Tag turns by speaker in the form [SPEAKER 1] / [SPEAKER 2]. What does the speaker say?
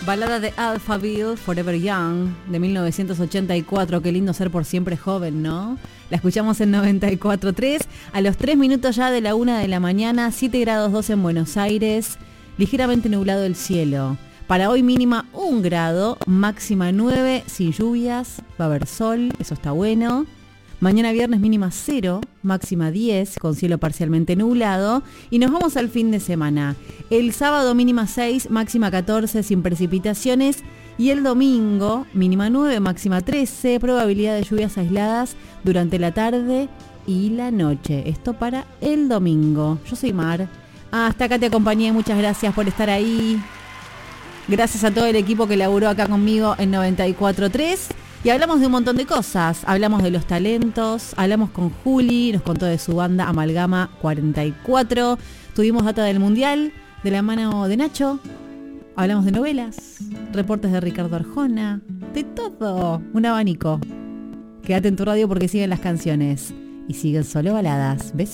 [SPEAKER 1] Balada de Alphaville, Forever Young, de 1984. Qué lindo ser por siempre joven, ¿no? La escuchamos en 94.3. A los 3 minutos ya de la 1 de la mañana, 7 grados 2 en Buenos Aires. Ligeramente nublado el cielo. Para hoy mínima 1 grado, máxima 9, sin lluvias. Va a haber sol, eso está bueno. Mañana viernes mínima 0, máxima 10, con cielo parcialmente nublado. Y nos vamos al fin de semana. El sábado mínima 6, máxima 14, sin precipitaciones. Y el domingo mínima 9, máxima 13, probabilidad de lluvias aisladas durante la tarde y la noche. Esto para el domingo. Yo soy Mar. Hasta acá te acompañé, muchas gracias por estar ahí. Gracias a todo el equipo que laburó acá conmigo en 94.3. Y hablamos de un montón de cosas, hablamos de los talentos, hablamos con Juli, nos contó de su banda Amalgama 44, tuvimos data del Mundial, de la mano de Nacho, hablamos de novelas, reportes de Ricardo Arjona, de todo, un abanico. Quédate en tu radio porque siguen las canciones y siguen solo baladas. ¿Ves?